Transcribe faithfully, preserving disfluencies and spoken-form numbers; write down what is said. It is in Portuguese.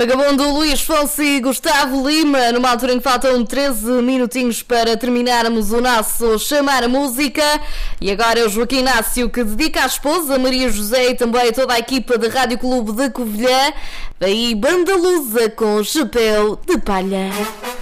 Vagabundo, Luís Fonsi e Gustavo Lima, numa altura em que faltam treze minutinhos para terminarmos o nosso Chamar a Música. E agora é o Joaquim Inácio que dedica à esposa Maria José e também a toda a equipa da Rádio Clube de Covilhã. Aí Banda Lusa com Chapéu de Palha.